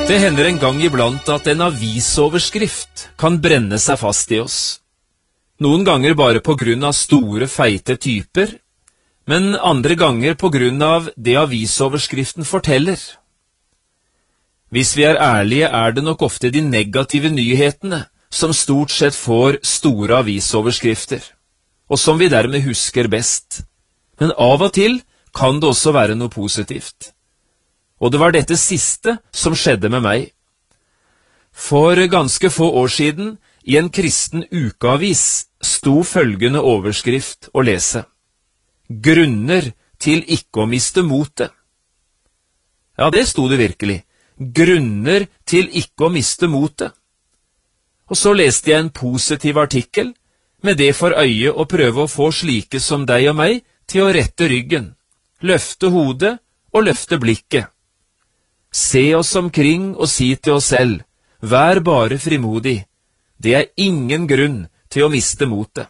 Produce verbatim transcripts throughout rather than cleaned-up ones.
Det hender en gang iblant at en avisoverskrift kan brenne seg fast i oss. Noen ganger bare på grunn av store, feite typer, men andre ganger på grunn av det avisoverskriften forteller. Hvis vi er ærlige, er det nok ofte de negative nyhetene som stort sett får store avisoverskrifter, og som vi dermed husker best. Men av og til kan det også være noe positivt. Og det var dette siste som skjedde med meg. For ganske få år siden, i en kristen ukeavis, sto følgende overskrift å lese: Grunner til ikke å miste motet. Ja, det sto det virkelig. Grunner til ikke å miste motet. Og så leste jeg en positiv artikkel, med det for øye å prøve å få slike som deg og meg til å rette ryggen, løfte hodet og løfte blikket. Se oss omkring og si til oss selv, vær bare frimodig, det er ingen grunn til å miste motet.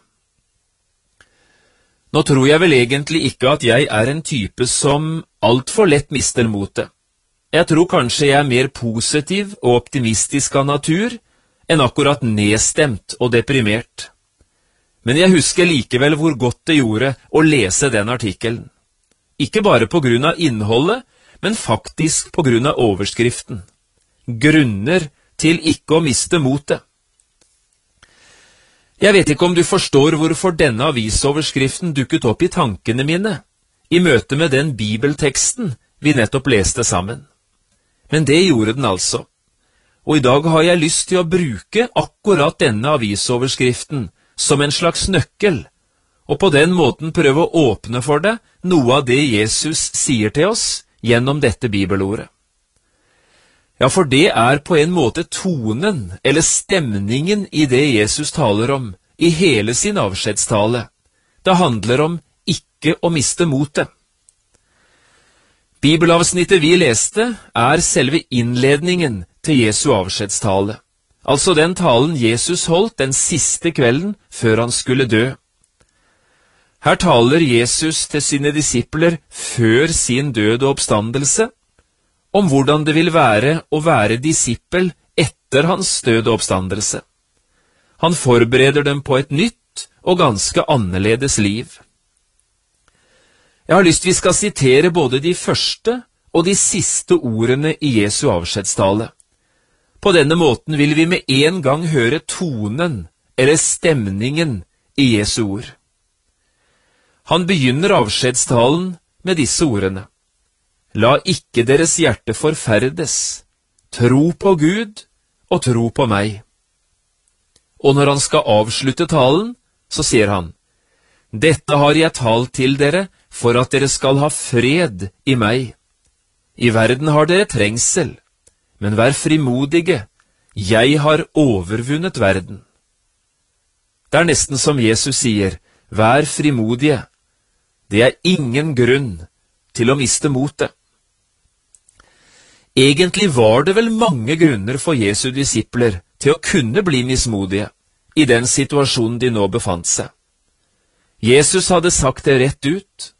Nå tror jeg vel egentlig ikke at jeg er en type som alt for lett mister motet. Jeg tror kanskje jeg er mer positiv og optimistisk av natur, enn akkurat nedstemt og deprimert. Men jeg husker likevel hvor godt det gjorde å lese den artikkelen. Ikke bare på grunn av innholdet, men faktisk på grunn av overskriften. Grunner til ikke å miste motet. Jeg vet ikke om du forstår hvorfor denne avisoverskriften dukket opp i tankene mine, i møte med den bibelteksten vi nettopp leste sammen. Men det gjorde den altså. Og i dag har jeg lyst til å bruke akkurat denne avisoverskriften som en slags nøkkel, og på den måten prøve å åpne for deg noe av det Jesus sier til oss gjennom dette bibelordet. Ja, for det er på en måte tonen eller stemningen i det Jesus taler om i hele sin avskjedstale. Det handler om ikke å miste motet. Bibelavsnittet vi leste er selve innledningen til Jesu avskjedstale, altså den talen Jesus holdt den siste kvelden før han skulle dø. Her taler Jesus til sine disipler før sin død og oppstandelse, om hvordan det vil være å være disippel etter hans død og oppstandelse. Han forbereder dem på et nytt og ganske annerledes liv. Jeg har lyst vi skal sitere både de første og de siste ordene i Jesu avskjedstale. På denne måten vil vi med en gang høre tonen eller stemningen i Jesu ord. Han begynner avskjedstalen med disse ordene. La ikke deres hjerte forferdes. Tro på Gud og tro på meg. Og når han skal avslutte talen, så sier han, dette har jeg talt til dere for at dere skal ha fred i meg. I verden har dere trengsel, men vær frimodige. Jeg har overvunnet verden. Det er nesten som Jesus sier, vær frimodige. Det er ingen grunn til å miste motet. Egentlig var det vel mange grunner for Jesu disipler til å kunne bli mismodige i den situasjonen de nå befant seg. Jesus hadde sagt det rett ut,